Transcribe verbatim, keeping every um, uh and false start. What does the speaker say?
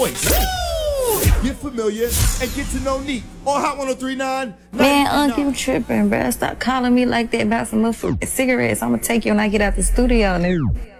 Get familiar and get to know Neek on Hot one oh three point nine. Man, Unc, you tripping, bruh. Stop calling me like that about some motherfucking cigarettes. I'm gonna take you when I get out the studio, nigga.